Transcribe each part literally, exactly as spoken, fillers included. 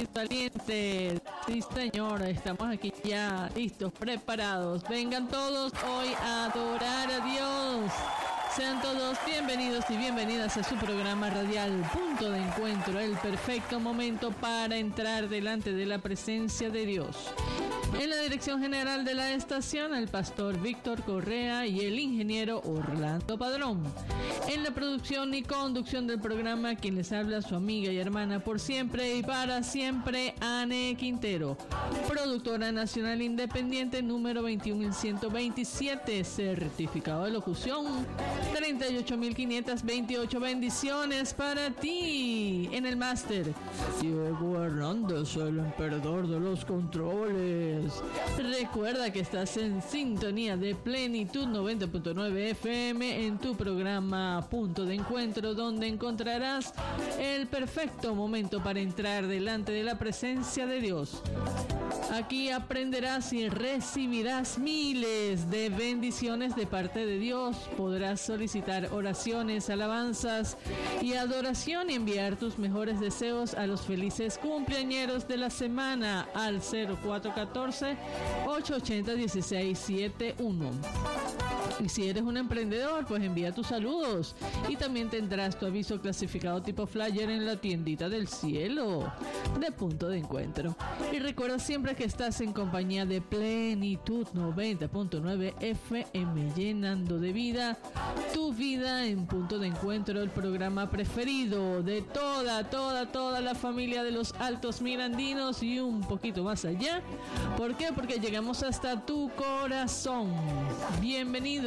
jóvenes valientes. Sí, señor, estamos aquí ya listos, preparados. Vengan todos hoy a adorar a Dios. Sean todos bienvenidos y bienvenidas a su programa radial Punto de Encuentro, el perfecto momento para entrar delante de la presencia de Dios. En la dirección general de la estación, el pastor Víctor Correa y el ingeniero Orlando Padrón. En la producción y conducción del programa, quien les habla, su amiga y hermana por siempre y para siempre, Anne Quintero. Productora nacional independiente número veintiún mil ciento veintisiete, certificado de locución treinta y ocho mil quinientos veintiocho. Bendiciones para ti. En el máster, Diego Hernández, el emperador de los controles. Recuerda que estás en sintonía de Plenitud noventa punto nueve F M en tu programa Punto de Encuentro, donde encontrarás el perfecto momento para entrar delante de la presencia de Dios. Aquí aprenderás y recibirás miles de bendiciones de parte de Dios. Podrás solicitar oraciones, alabanzas y adoración y enviar tus mejores deseos a los felices cumpleañeros de la semana al cero cuatro uno cuatro, ocho ocho cero, uno seis siete uno. Y si eres un emprendedor, pues envía tus saludos y también tendrás tu aviso clasificado tipo flyer en la tiendita del cielo de Punto de Encuentro. Y recuerda siempre que estás en compañía de Plenitud noventa punto nueve F M, llenando de vida tu vida en Punto de Encuentro, el programa preferido de toda, toda, toda la familia de los Altos Mirandinos y un poquito más allá. ¿Por qué? Porque llegamos hasta tu corazón. Bienvenido.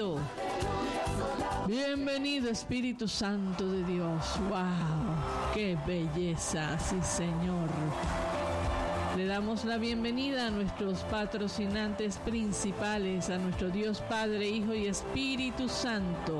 Bienvenido, Espíritu Santo de Dios. ¡Wow! ¡Qué belleza! Sí, Señor. Le damos la bienvenida a nuestros patrocinantes principales, a nuestro Dios Padre, Hijo y Espíritu Santo.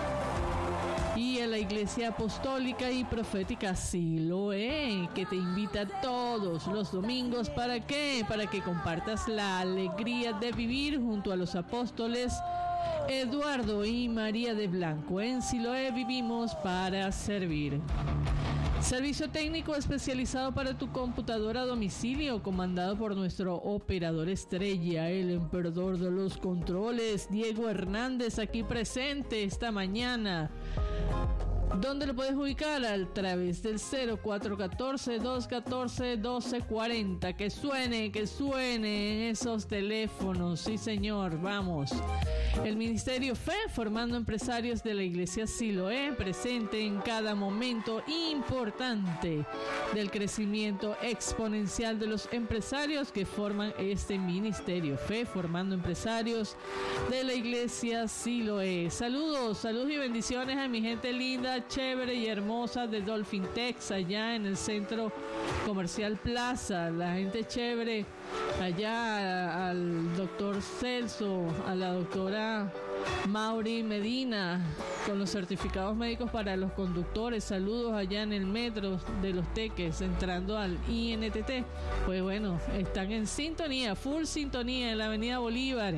Y a la Iglesia Apostólica y Profética Siloé, que te invita todos los domingos. ¿Para qué? Para que compartas la alegría de vivir junto a los apóstoles Eduardo y María de Blanco. En Siloé vivimos para servir. Servicio técnico especializado para tu computadora a domicilio, comandado por nuestro operador estrella, el emperador de los controles, Diego Hernández, aquí presente esta mañana. ¿Dónde lo puedes ubicar? A través del cero cuatro uno cuatro, dos uno cuatro, uno dos cuatro cero. Que suene, que suene esos teléfonos. Sí, señor, vamos. El Ministerio Fe, formando empresarios de la Iglesia Siloé, presente en cada momento importante del crecimiento exponencial de los empresarios que forman este Ministerio Fe, formando empresarios de la Iglesia Siloé. Saludos, saludos y bendiciones a mi gente linda, chévere y hermosa de Dolphin Tex, allá en el Centro Comercial Plaza. La gente chévere allá, al doctor Celso, a la doctora Mauri Medina, con los certificados médicos para los conductores. Saludos allá en el metro de Los Teques, entrando al I N T T. Pues bueno, están en sintonía, full sintonía en la avenida Bolívar,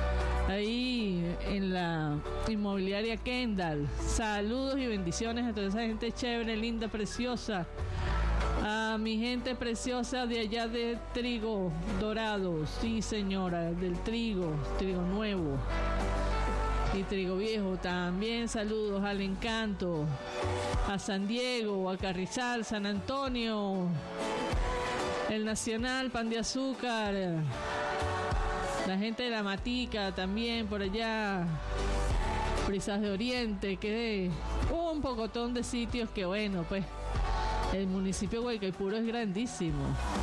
ahí en la inmobiliaria Kendall. Saludos y bendiciones a toda esa gente chévere, linda, preciosa. A mi gente preciosa de allá de Trigo Dorado, sí señora, del trigo, trigo nuevo y trigo viejo también. Saludos al Encanto, a San Diego, a Carrizal, San Antonio, el Nacional, Pan de Azúcar, la gente de la Matica también por allá, Brisas de Oriente, que un pocotón de sitios que bueno, pues el municipio de Guaycaipuro es grandísimo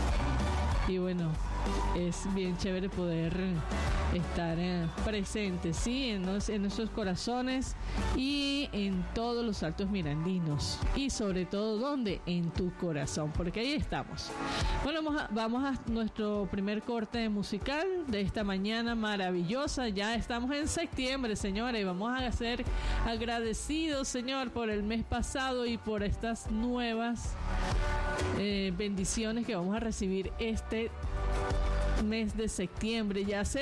y bueno, es bien chévere poder estar eh, presentes, sí, en, los, en nuestros corazones y en todos los altos mirandinos, y sobre todo, ¿dónde? En tu corazón, porque ahí estamos. Bueno, vamos a, vamos a nuestro primer corte musical de esta mañana maravillosa. Ya estamos en septiembre, señores, y vamos a ser agradecidos, Señor, por el mes pasado y por estas nuevas eh, bendiciones que vamos a recibir este mes de septiembre, ya sea